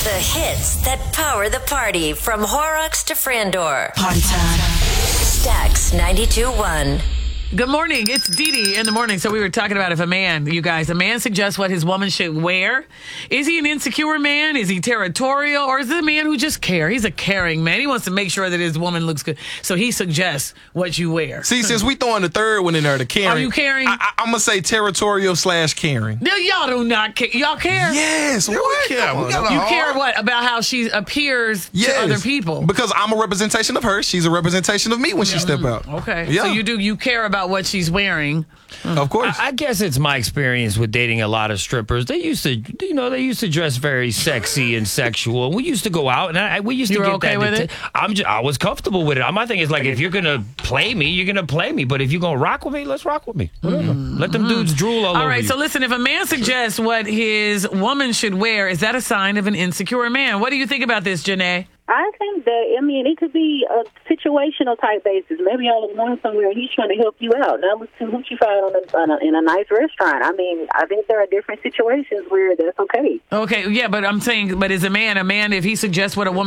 The hits that power the party from Horrocks to Frandor. Party time. Stax 92.1. Good morning. It's Dee Dee in the morning. So we were talking about if a man suggests what his woman should wear. Is he an insecure man? Is he territorial? Or is it a man who just cares? He's a caring man. He wants to make sure that his woman looks good. So he suggests what you wear. See, since we throwing the third one in there, the caring. Are you caring? I'm going to say territorial/caring. No, y'all do not care. Y'all care? Yes. Yeah, what? we care. We got You care what? About how she appears to other people? Because I'm a representation of her. She's a representation of me when she step out. Okay. Yeah. So you care about what she's wearing. Of course. I guess it's my experience with dating a lot of strippers. They used to dress very sexy and sexual. We used to go out, and we used to You were get okay that. with it? I was comfortable with it. My thing is like, if you're gonna play me, you're gonna play me. But if you're gonna rock with me, let's rock with me. Whatever. Let them dudes drool all over All right, you. so listen, if a man suggests what his woman should wear, is that a sign of an insecure man? What do you think about this, Janae? I think that, it could be a situational type basis. Maybe y'all are going somewhere and he's trying to help you out. Number two, who you find in a nice restaurant. I think there are different situations where that's okay. Okay, yeah, but I'm saying, but is a man, if he suggests what a woman